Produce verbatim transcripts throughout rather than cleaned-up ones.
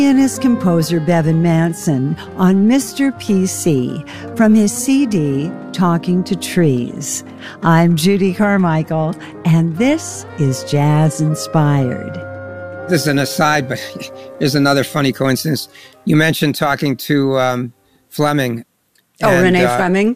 Pianist composer Bevan Manson on Mister P C from his C D Talking to Trees. I'm Judy Carmichael, and this is Jazz Inspired. This is an aside, but here's another funny coincidence. You mentioned talking to um, Fleming. Oh, and, Renee uh, Fleming?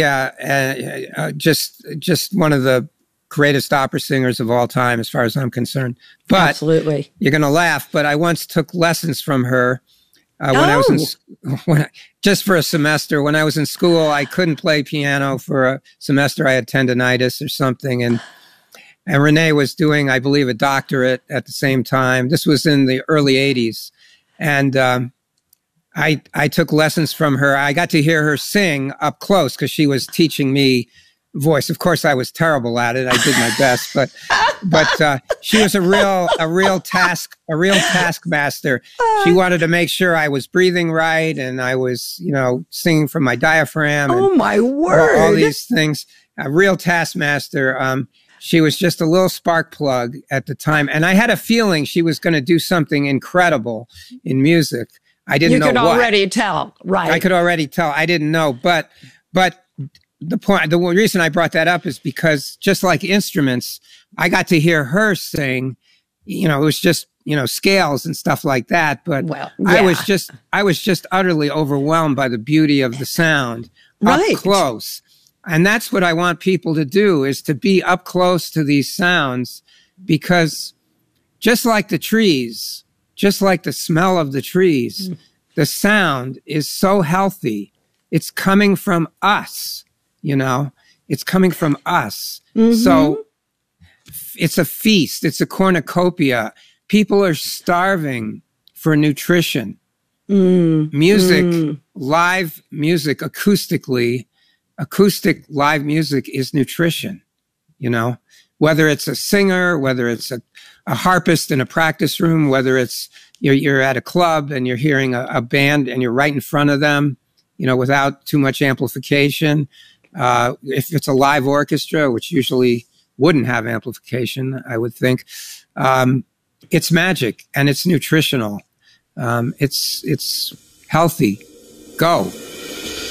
Yeah, uh, uh, just just one of the greatest opera singers of all time, as far as I'm concerned. But absolutely, you're going to laugh, but I once took lessons from her uh, when oh. I was in when I, just for a semester. When I was in school, I couldn't play piano for a semester. I had tendonitis or something, and and Renee was doing, I believe, a doctorate at the same time. This was in the early eighties, and um, I I took lessons from her. I got to hear her sing up close because she was teaching me voice. Of course, I was terrible at it. I did my best, but but uh, she was a real a real task a real taskmaster. She wanted to make sure I was breathing right and I was, you know, singing from my diaphragm. And oh my word! All, all these things. A real taskmaster. Um, she was just a little spark plug at the time, and I had a feeling she was going to do something incredible in music. I didn't you know could what. already tell, right? I could already tell. I didn't know, but but. The point, the reason I brought that up is because just like instruments, I got to hear her sing. You know, it was just, you know, scales and stuff like that. But well, yeah. I was just, I was just utterly overwhelmed by the beauty of the sound right. up close. And that's what I want people to do, is to be up close to these sounds, because just like the trees, just like the smell of the trees, mm. the sound is so healthy. It's coming from us. You know, it's coming from us. Mm-hmm. So it's a feast. It's a cornucopia. People are starving for nutrition. Mm. Music, mm. live music, acoustically, acoustic live music is nutrition. You know, whether it's a singer, whether it's a, a harpist in a practice room, whether it's you're, you're at a club and you're hearing a, a band and you're right in front of them, you know, without too much amplification. Uh, if it's a live orchestra, which usually wouldn't have amplification, I would think, um, it's magic and it's nutritional. Um, it's, it's healthy. Go.